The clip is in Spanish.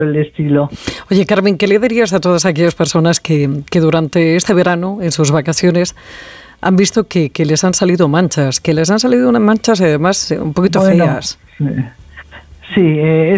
el estilo. Oye, Carmen, ¿qué le dirías a todas aquellas personas que durante este verano, en sus vacaciones, han visto que les han salido manchas, que les han salido unas manchas además un poquito feas? Sí,